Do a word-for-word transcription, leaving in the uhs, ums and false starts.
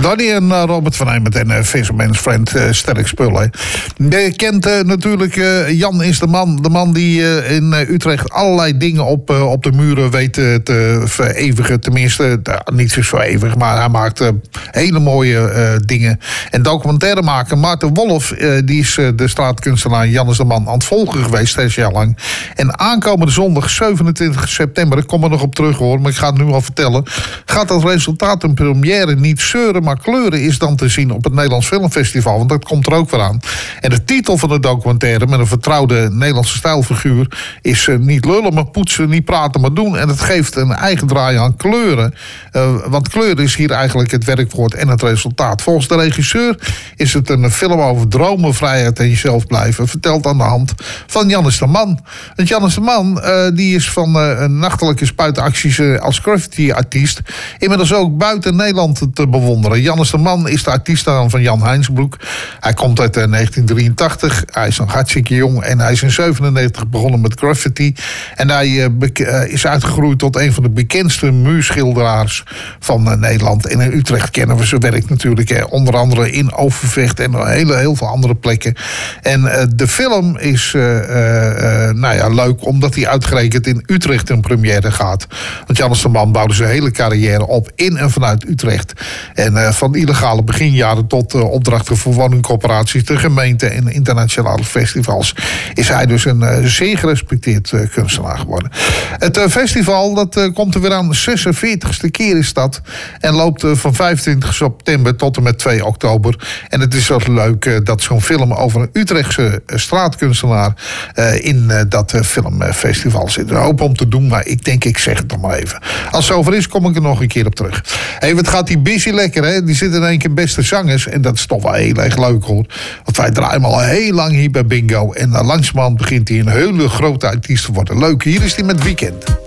Donnie en uh, Robert van Hemert en uh, Fisherman's Friend, uh, sterk spul. Hè. Je kent uh, natuurlijk uh, Jan is de man. De man die uh, in uh, Utrecht allerlei dingen op, uh, op de muren weet uh, te vereeuwigen. Tenminste, uh, niet zo vereeuwig, maar hij maakt uh, hele mooie uh, dingen. En documentairemaker Maarten Wolf, uh, die is uh, de straatkunstenaar Jan is de man aan het volgen geweest, zes jaar lang. En aankomende zondag, zevenentwintig september, ik kom er nog op terug hoor, maar ik ga het nu al vertellen, gaat dat resultaat een première niet zeuren, maar kleuren is dan te zien op het Nederlands Filmfestival, want dat komt er ook weer aan. En de titel van de documentaire met een vertrouwde Nederlandse stijlfiguur is uh, niet lullen, maar poetsen, niet praten, maar doen. En het geeft een eigen draai aan kleuren. Uh, want kleuren is hier eigenlijk het werkwoord en het resultaat. Volgens de regisseur is het een film over dromen, vrijheid en jezelf blijven, verteld aan de hand van Jannes de Man. Want Jannes de Man, uh, die is van uh, nachtelijke spuitacties uh, als graffiti-artiest inmiddels ook buiten Nederland te bewonderen. Jannes de Man is de artiestnaam van Jan Heinsbroek. Hij komt uit uh, negentien drieëntachtig. Hij is nog hartstikke jong en hij is in zevenennegentig begonnen met graffiti. En hij uh, beke- uh, is uitgegroeid tot een van de bekendste muurschilderaars van uh, Nederland. En in Utrecht kennen we zijn werk natuurlijk. Uh, onder andere in Overvecht en hele, heel veel andere plekken. En uh, de film is uh, uh, uh, nou ja, leuk omdat hij uitgerekend in Utrecht een première gaat. Want Jannes de Man bouwde zijn hele carrière op in en vanuit Utrecht. En uh, van illegale beginjaren tot uh, opdrachten voor woningcorporaties, de gemeente en internationale festivals is hij dus een uh, zeer gerespecteerd uh, kunstenaar geworden. Het uh, festival dat uh, komt er weer aan, de zesenveertigste keer is dat. En loopt uh, van vijfentwintig september tot en met twee oktober. En het is zo leuk uh, dat zo'n film over een Utrechtse uh, straatkunstenaar uh, in uh, dat uh, filmfestival zit. Een hoop om te doen, maar ik denk ik zeg het nog maar even. Als het over is, kom ik er nog een keer op terug. Hey, wat gaat die Busy lekker, hè? Die zit in één keer beste zangers. En dat is toch wel heel erg leuk, hoor. Want wij draaien al heel lang hier bij Bingo. En uh, langzamerhand begint hij een hele grote artiest te worden. Leuk, hier is hij met Weekend.